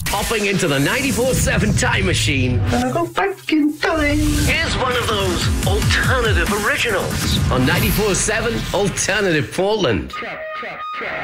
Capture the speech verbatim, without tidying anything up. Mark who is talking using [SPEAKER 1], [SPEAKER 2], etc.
[SPEAKER 1] Hopping into the ninety-four seven time machine.
[SPEAKER 2] And I go back in time.
[SPEAKER 1] Here's one of those alternative originals on ninety-four seven Alternative Portland.
[SPEAKER 2] Check, check, check.